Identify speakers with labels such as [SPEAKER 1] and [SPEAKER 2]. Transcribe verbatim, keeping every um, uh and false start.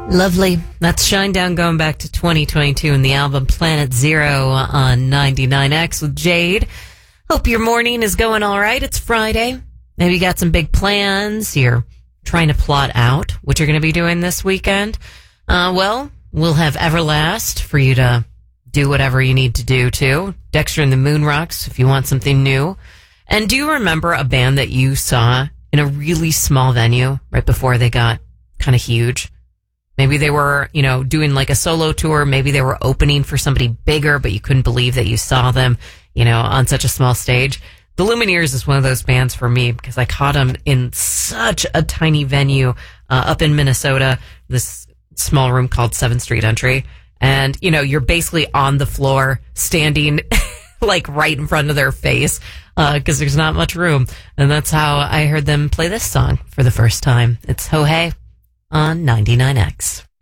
[SPEAKER 1] Lovely. That's Shinedown going back to twenty twenty-two and the album Planet Zero on ninety-nine X with Jade. Hope your morning is going all right. It's Friday. Maybe you got some big plans. You're trying to plot out what you're going to be doing this weekend. Uh, well, we'll have Everlast for you to do whatever you need to do too. Dexter and the Moonrocks if you want something new. And do you remember a band that you saw in a really small venue right before they got kind of huge? Maybe they were, you know, doing like a solo tour. Maybe they were opening for somebody bigger, but you couldn't believe that you saw them, you know, on such a small stage. The Lumineers is one of those bands for me because I caught them in such a tiny venue uh, up in Minnesota, this small room called seventh Street Entry. And, you know, you're basically on the floor standing like right in front of their face because uh, there's not much room. And that's how I heard them play this song for the first time. It's Ho Hey on ninety-nine X.